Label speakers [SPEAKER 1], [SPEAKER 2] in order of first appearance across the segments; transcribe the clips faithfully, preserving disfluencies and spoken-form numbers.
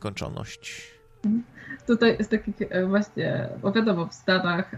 [SPEAKER 1] nieskończoność.
[SPEAKER 2] Tutaj jest takich właśnie, bo wiadomo, w Stanach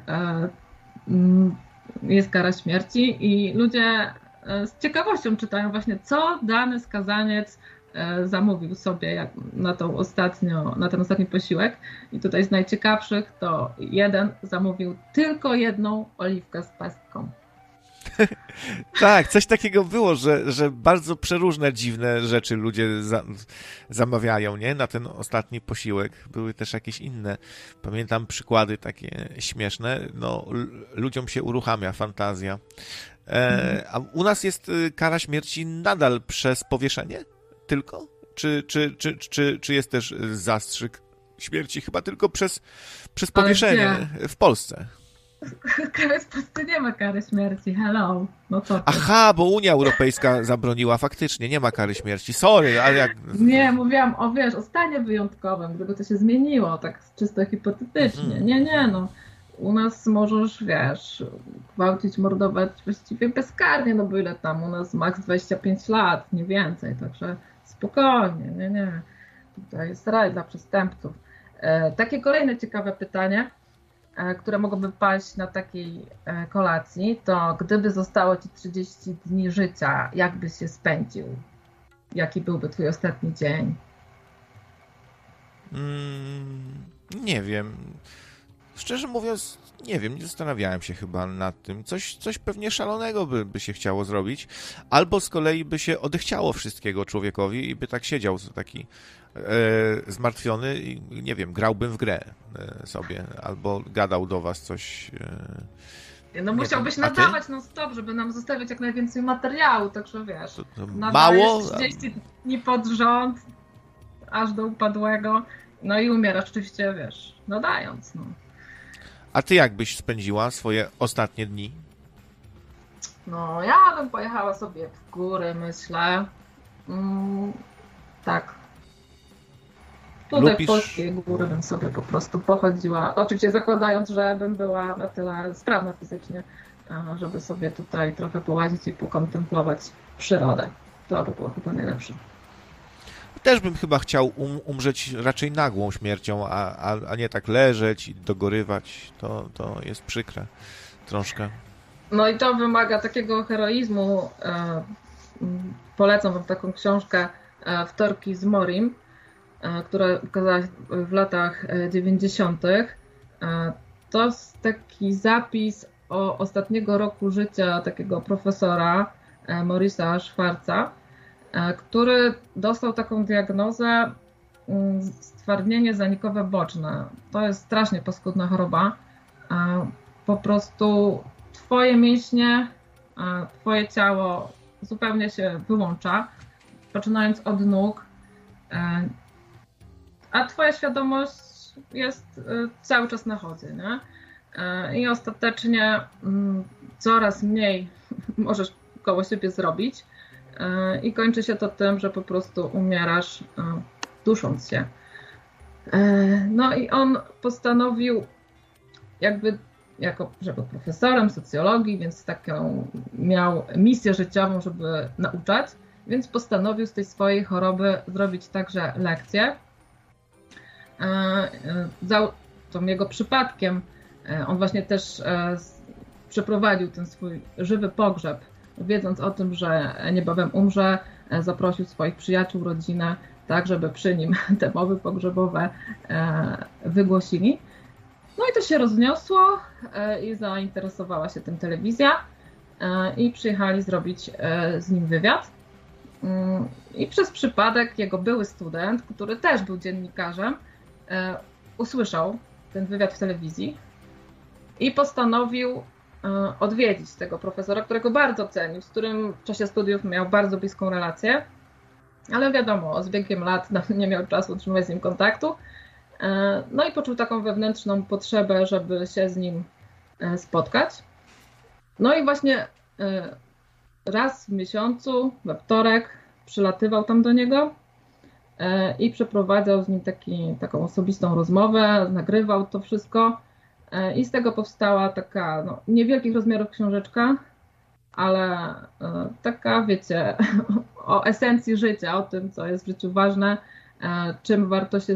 [SPEAKER 2] jest kara śmierci i ludzie z ciekawością czytają właśnie, co dany skazaniec zamówił sobie jak na, tą ostatnio, na ten ostatni posiłek. I tutaj z najciekawszych to jeden zamówił tylko jedną oliwkę z pestką.
[SPEAKER 1] Tak, coś takiego było, że, że bardzo przeróżne, dziwne rzeczy ludzie za, zamawiają, nie? Na ten ostatni posiłek. Były też jakieś inne, pamiętam przykłady takie śmieszne. No, ludziom się uruchamia fantazja. E, a u nas jest kara śmierci nadal przez powieszenie? Tylko? Czy, czy, czy, czy, czy jest też zastrzyk śmierci? Chyba tylko przez, przez powieszenie w Polsce.
[SPEAKER 2] W Polsce nie ma kary śmierci, hello. No co ty?
[SPEAKER 1] Aha, bo Unia Europejska zabroniła, faktycznie, nie ma kary śmierci. Sorry, ale jak...
[SPEAKER 2] Nie, mówiłam o, wiesz, o stanie wyjątkowym, gdyby to się zmieniło, tak czysto hipotetycznie.
[SPEAKER 1] Mhm.
[SPEAKER 2] Nie, nie, no. U nas możesz, wiesz, gwałcić, mordować właściwie bezkarnie, no bo ile tam, u nas maks dwadzieścia pięć lat, nie więcej, także spokojnie, nie, nie. Tutaj jest raj dla przestępców. E, takie kolejne ciekawe pytanie, które mogłyby paść na takiej kolacji, to gdyby zostało ci trzydzieści dni życia, jak byś się spędził? Jaki byłby twój ostatni dzień?
[SPEAKER 1] Mm, nie wiem. Szczerze mówiąc, nie wiem, nie zastanawiałem się chyba nad tym. Coś, coś pewnie szalonego by, by się chciało zrobić. Albo z kolei by się odechciało wszystkiego człowiekowi i by tak siedział taki e, zmartwiony i nie wiem, grałbym w grę e, sobie, albo gadał do was coś. E,
[SPEAKER 2] no musiałbyś nadawać non stop, żeby nam zostawiać jak najwięcej materiału, także wiesz,
[SPEAKER 1] to, to
[SPEAKER 2] mało trzydzieści dni pod rząd, aż do upadłego, no i umierasz oczywiście, wiesz, nadając, no.
[SPEAKER 1] A ty jak byś spędziła swoje ostatnie dni?
[SPEAKER 2] No, ja bym pojechała sobie w góry, myślę. Mm, tak. Tutaj
[SPEAKER 1] Lubisz...
[SPEAKER 2] w polskie góry bym sobie po prostu pochodziła. Oczywiście zakładając, że bym była na tyle sprawna fizycznie, żeby sobie tutaj trochę połazić i pokontemplować przyrodę. To by było chyba najlepsze.
[SPEAKER 1] Też bym chyba chciał um, umrzeć raczej nagłą śmiercią, a, a, a nie tak leżeć i dogorywać. To, to jest przykre troszkę.
[SPEAKER 2] No i to wymaga takiego heroizmu. E, polecam wam taką książkę e, Wtorki z Morim, e, która ukazała się w latach dziewięćdziesiątych. E, to jest taki zapis o ostatniego roku życia takiego profesora e, Morisa Schwarza, który dostał taką diagnozę stwardnienie zanikowe boczne. To jest strasznie paskudna choroba. Po prostu twoje mięśnie, twoje ciało zupełnie się wyłącza, poczynając od nóg, a twoja świadomość jest cały czas na chodzie, nie? I ostatecznie coraz mniej możesz koło siebie zrobić. I kończy się to tym, że po prostu umierasz dusząc się. No i on postanowił jakby, jako, że był profesorem socjologii, więc taką miał misję życiową, żeby nauczać, więc postanowił z tej swojej choroby zrobić także lekcję. Za tą jego przypadkiem on właśnie też przeprowadził ten swój żywy pogrzeb, wiedząc o tym, że niebawem umrze, zaprosił swoich przyjaciół, rodzinę, tak, żeby przy nim te mowy pogrzebowe wygłosili. No i to się rozniosło i zainteresowała się tym telewizja i przyjechali zrobić z nim wywiad. I przez przypadek jego były student, który też był dziennikarzem, usłyszał ten wywiad w telewizji i postanowił odwiedzić tego profesora, którego bardzo cenił, z którym w czasie studiów miał bardzo bliską relację, ale wiadomo, z biegiem lat nie miał czasu utrzymywać z nim kontaktu. No i poczuł taką wewnętrzną potrzebę, żeby się z nim spotkać. No i właśnie raz w miesiącu, we wtorek, przylatywał tam do niego i przeprowadzał z nim taki, taką osobistą rozmowę, nagrywał to wszystko. I z tego powstała taka no, niewielkich rozmiarów książeczka, ale taka, wiecie, o esencji życia, o tym, co jest w życiu ważne, czym warto się